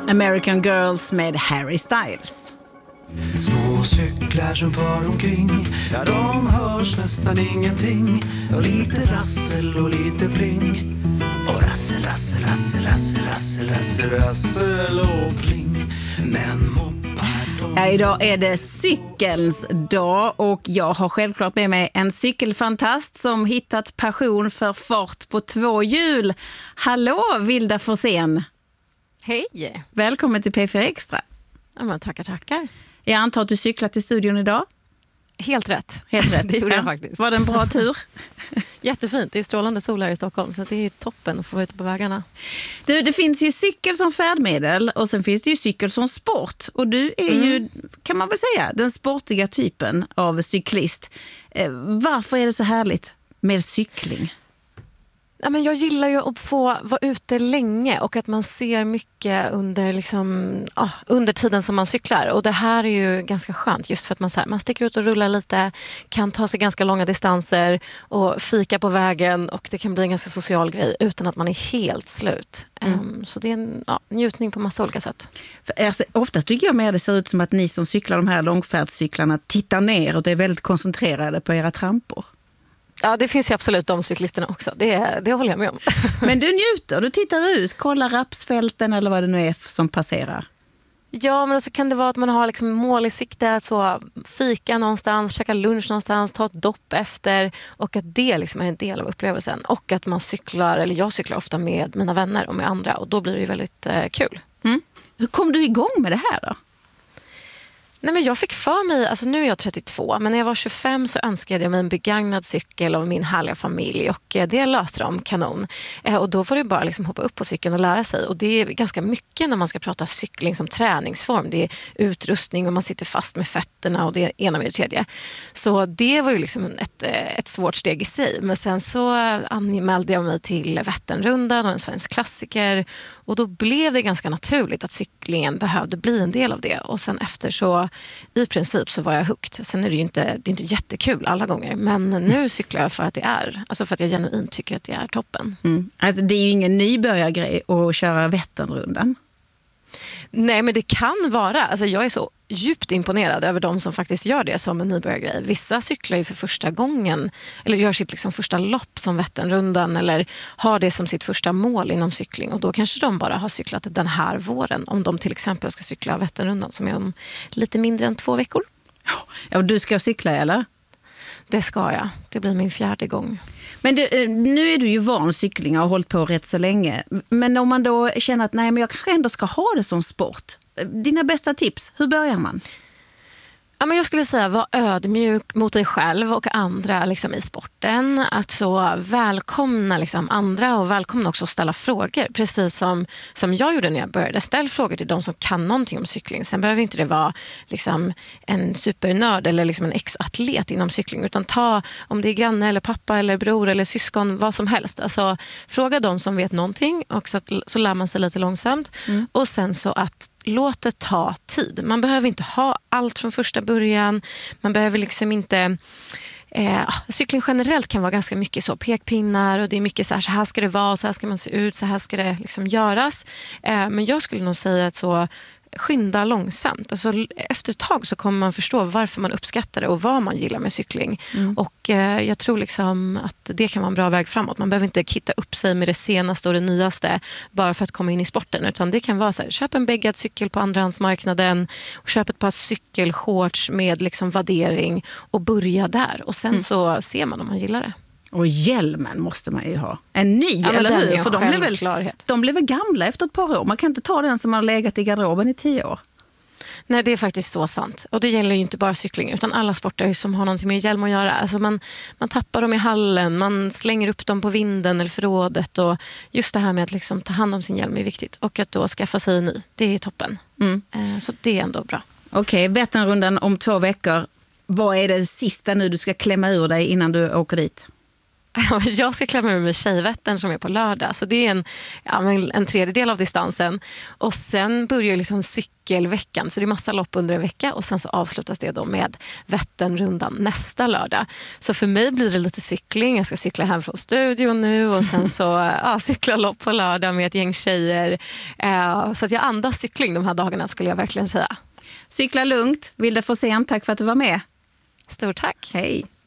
American Girls med Harry Styles. Små cyklar som far omkring, ja, de hörs nästan ingenting. Och lite rassel och lite pling. Och rassel, rassel, rassel, rassel, rassel, rassel, rassel och pling. Men moppar de... Ja, idag är det cykelns dag och jag har självklart med mig en cykelfantast som hittat passion för fart på 2 hjul. Hallå, Vilda Forsén. Hej! Välkommen till P4 Extra. Ja, men tackar. Jag antar att du cyklat till studion idag. Helt rätt. Helt rätt. Det gjorde jag faktiskt. Var det en bra tur? Jättefint. Det är strålande sol här i Stockholm så det är toppen att få vara ute på vägarna. Du, det finns ju cykel som färdmedel och sen finns det ju cykel som sport. Och du är ju, kan man väl säga, den sportiga typen av cyklist. Varför är det så härligt med cykling? Ja, men jag gillar ju att få vara ute länge och att man ser mycket under tiden som man cyklar. Och det här är ju ganska skönt just för att man sticker ut och rullar lite, kan ta sig ganska långa distanser och fika på vägen och det kan bli en ganska social grej utan att man är helt slut. Så det är en njutning på massa olika sätt. För, alltså, oftast tycker jag mer det ser ut som att ni som cyklar de här långfärdscyklarna tittar ner och är väldigt koncentrerade på era trampor. Ja, det finns ju absolut de cyklisterna också. Det håller jag med om. Men du njuter, du tittar ut, kollar rapsfälten eller vad det nu är som passerar. Ja, men så kan det vara att man har liksom mål i sikte att så fika någonstans, käka lunch någonstans, ta ett dopp efter och att det liksom är en del av upplevelsen. Och att man cyklar, eller jag cyklar ofta med mina vänner och med andra och då blir det ju väldigt kul. Hur kom du igång med det här då? Nej, men jag fick för mig, alltså nu är jag 32, men när jag var 25 så önskade jag mig en begagnad cykel av min härliga familj och det löste de kanon. Och då var det bara liksom hoppa upp på cykeln och lära sig och det är ganska mycket när man ska prata cykling som träningsform. Det är utrustning och man sitter fast med fötterna och det ena med det tredje. Så det var ju liksom ett svårt steg i sig. Men sen så anmälde jag mig till Vätternrundan och en svensk klassiker och då blev det ganska naturligt att cyklingen behövde bli en del av det och sen efter så i princip så var jag hooked. Sen är det är inte jättekul alla gånger. Men nu cyklar jag för att det är. Alltså för att jag genuint tycker att det är toppen. Alltså det är ju ingen nybörjargrej att köra Vätternrundan. Nej, men det kan vara. Alltså jag är så djupt imponerad över de som faktiskt gör det som en nybörjargrej. Vissa cyklar ju för första gången eller gör sitt liksom första lopp som Vätternrundan eller har det som sitt första mål inom cykling och då kanske de bara har cyklat den här våren om de till exempel ska cykla Vätternrundan som är om lite mindre än 2 veckor. Ja, och du ska cykla eller? Det ska jag. Det blir min 4:e gång. Men nu är du ju van cykling och har hållit på rätt så länge. Men om man då känner att nej, men jag kanske ändå ska ha det som sport. Dina bästa tips, hur börjar man? Ja, men jag skulle säga var ödmjuk mot dig själv och andra liksom, i sporten. Att så välkomna liksom, andra och välkomna också att ställa frågor. Precis som jag gjorde när jag började. Ställ frågor till de som kan någonting om cykling. Sen behöver inte det vara liksom, en supernörd eller liksom, en ex-atlet inom cykling. Utan ta om det är granne eller pappa eller bror eller syskon, vad som helst. Alltså, fråga de som vet någonting och så lär man sig lite långsamt. Och sen så att låt det ta tid. Man behöver inte ha allt från första början. Man behöver liksom inte... cykling generellt kan vara ganska mycket så pekpinnar och det är mycket så här ska det vara, så här ska man se ut, så här ska det liksom göras. Men jag skulle nog säga att så skynda långsamt. Alltså, efter ett tag så kommer man förstå varför man uppskattar det och vad man gillar med cykling. Och jag tror liksom att det kan vara en bra väg framåt. Man behöver inte kitta upp sig med det senaste och det nyaste bara för att komma in i sporten. Utan det kan vara så här, köp en bäggad cykel på andrahandsmarknaden och köp ett par cykelshorts med liksom vaddering och börja där. Och sen så ser man om man gillar det. Och hjälmen måste man ju ha. En ny, eller hur? För de blev väl gamla efter ett par år. Man kan inte ta den som har legat i garderoben i 10 år. Nej, det är faktiskt så sant. Och det gäller ju inte bara cykling utan alla sporter som har någonting med hjälm att göra. Alltså man tappar dem i hallen, man slänger upp dem på vinden eller förrådet. Och just det här med att liksom ta hand om sin hjälm är viktigt. Och att då skaffa sig en ny, det är toppen. Så det är ändå bra. Okej, Vätternrundan om 2 veckor. Vad är det sista nu du ska klämma ur dig innan du åker dit? Jag ska klämma med Tjejvättern som är på lördag. Så det är en tredjedel av distansen. Och sen börjar liksom cykelveckan. Så det är massa lopp under en vecka. Och sen så avslutas det då med Vätternrundan nästa lördag. Så för mig blir det lite cykling. Jag ska cykla hem från studion nu. Och sen så cykla lopp på lördag med ett gäng tjejer. Så att jag andas cykling de här dagarna skulle jag verkligen säga. Cykla lugnt. Vilda Forsén, tack för att du var med. Stort tack. Hej.